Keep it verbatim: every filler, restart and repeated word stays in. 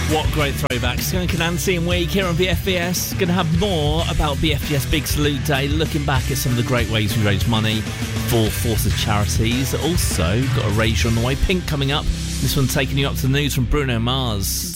What great throwbacks. Skunk and Nancy and Week here on B F B S. Going to have more about B F B S Big Salute Day, looking back at some of the great ways we raise money for Forces charities. Also, got a Raise Your on the way. Pink coming up. This one taking you up to the news from Bruno Mars.